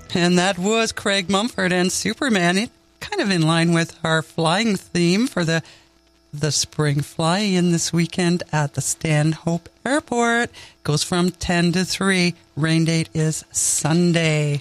And that was Craig Mumford and Superman. It kind of in line with our flying theme for the spring fly-in this weekend at the Stanhope Airport. Goes from 10 to 3. Rain date is Sunday.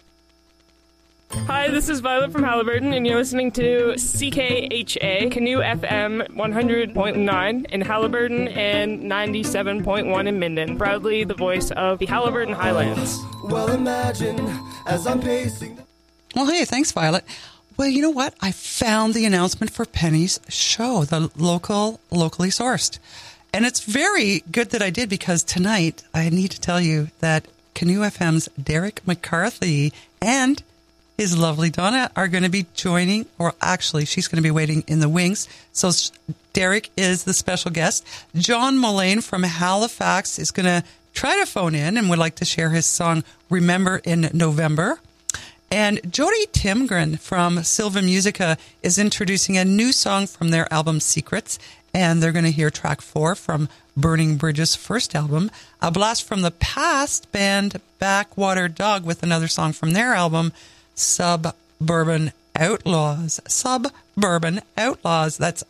Hi, this is Violet from Halliburton, and you're listening to CKHA, Canoe FM 100.9 in Halliburton and 97.1 in Minden. Proudly the voice of the Halliburton Highlands. Well, imagine as I'm pacing. Well, hey, thanks, Violet. Well, you know what? I found the announcement for Penny's show, the locally sourced. And it's very good that I did, because tonight I need to tell you that Canoe FM's Derek McCarthy and his lovely Donna are going to be joining, or actually she's going to be waiting in the wings. So Derek is the special guest. John Mullane from Halifax is going to try to phone in and would like to share his song Remember in November. And Jody Timgren from Silva Musica is introducing a new song from their album Secrets. And they're going to hear track 4 from Burning Bridges' first album. A blast from the past band Backwater Dog with another song from their album Suburban Outlaws. Suburban Outlaws. That's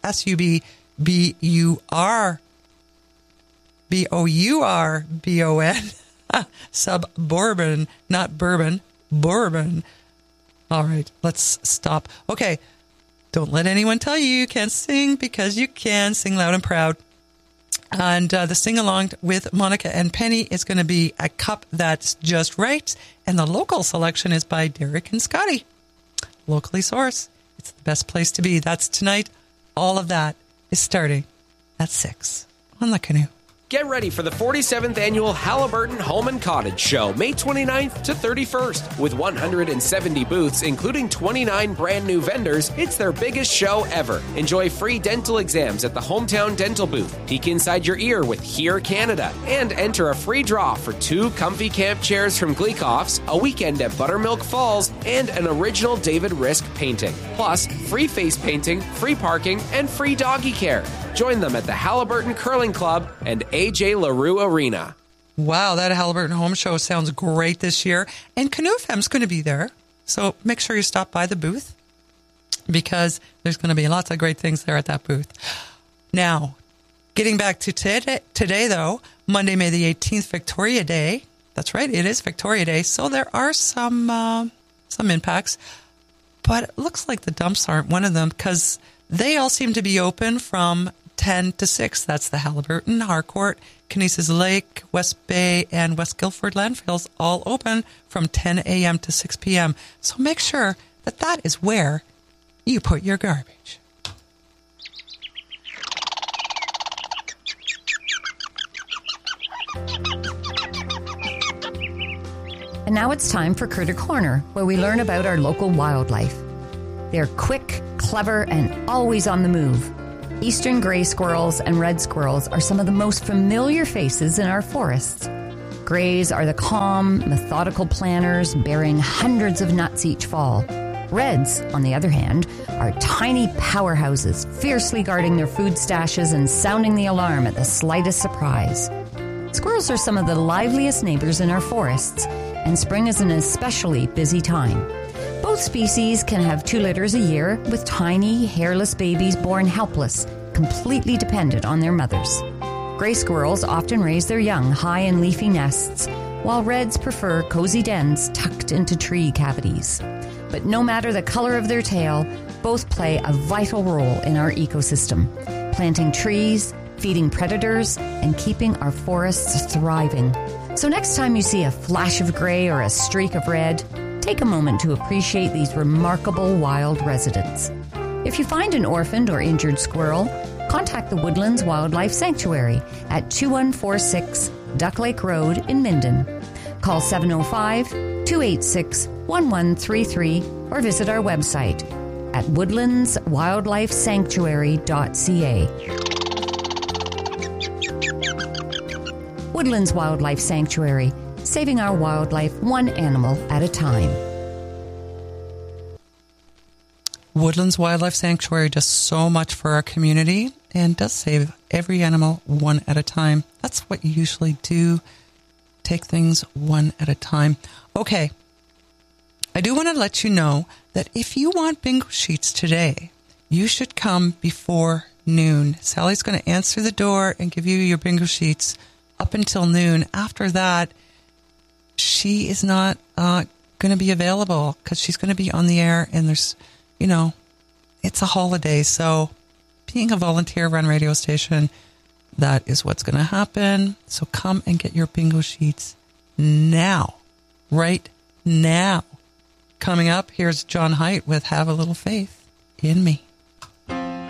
Suburbourbon. Suburban, not bourbon. Bourbon. All right, let's stop. Okay, don't let anyone tell you can't sing, because you can. Sing loud and proud. And the sing-along with Monica and Penny is going to be A Cup That's Just Right. And the local selection is by Derek and Scotty. Locally sourced. It's the best place to be. That's tonight. All of that is starting at 6 on the Canoe. Get ready for the 47th annual Halliburton Home and Cottage Show, May 29th to 31st. With 170 booths, including 29 brand new vendors, it's their biggest show ever. Enjoy free dental exams at the Hometown Dental booth. Peek inside your ear with Hear Canada. And enter a free draw for 2 comfy camp chairs from Gleekoff's, a weekend at Buttermilk Falls, and an original David Risk painting. Plus, free face painting, free parking, and free doggy care. Join them at the Halliburton Curling Club and AJ LaRue Arena. Wow, that Halliburton Home Show sounds great this year. And Canoe FM's going to be there. So make sure you stop by the booth, because there's going to be lots of great things there at that booth. Now, getting back to today, though, Monday, May the 18th, Victoria Day. That's right, it is Victoria Day. So there are some impacts. But it looks like the dumps aren't one of them, because they all seem to be open from 10 to 6. That's the Halliburton, Harcourt, Kinesis Lake, West Bay, and West Guilford landfills, all open from 10 a.m. to 6 p.m. So make sure that is where you put your garbage. And now it's time for Critter Corner, where we learn about our local wildlife. They're quick, clever, and always on the move. Eastern gray squirrels and red squirrels are some of the most familiar faces in our forests. Grays are the calm, methodical planners bearing hundreds of nuts each fall. Reds, on the other hand, are tiny powerhouses, fiercely guarding their food stashes and sounding the alarm at the slightest surprise. Squirrels are some of the liveliest neighbors in our forests, and spring is an especially busy time. Both species can have 2 litters a year, with tiny, hairless babies born helpless, completely dependent on their mothers. Gray squirrels often raise their young high in leafy nests, while reds prefer cozy dens tucked into tree cavities. But no matter the color of their tail, both play a vital role in our ecosystem, planting trees, feeding predators, and keeping our forests thriving. So next time you see a flash of gray or a streak of red, take a moment to appreciate these remarkable wild residents. If you find an orphaned or injured squirrel, contact the Woodlands Wildlife Sanctuary at 2146 Duck Lake Road in Minden. Call 705-286-1133 or visit our website at woodlandswildlifesanctuary.ca. Woodlands Wildlife Sanctuary, saving our wildlife one animal at a time. Woodlands Wildlife Sanctuary does so much for our community and does save every animal one at a time. That's what you usually do. Take things one at a time. Okay. I do want to let you know that if you want bingo sheets today, you should come before noon. Sally's going to answer the door and give you your bingo sheets up until noon. After that, she is not going to be available because she's going to be on the air, and there's, it's a holiday. So being a volunteer-run radio station, that is what's going to happen. So come and get your bingo sheets now, right now. Coming up, here's John Haidt with Have a Little Faith in Me.